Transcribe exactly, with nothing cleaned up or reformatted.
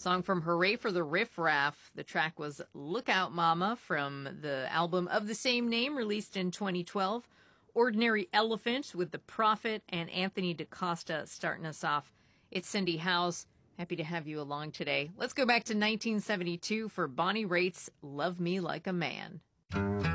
Song from Hooray for the Riff Raff. The track was Look Out Mama from the album of the same name, released in twenty twelve. Ordinary Elephant with The Prophet and Anthony DaCosta starting us off. It's Cindy Howes. Happy to have you along today. Let's go back to nineteen seventy-two for Bonnie Raitt's Love Me Like a Man.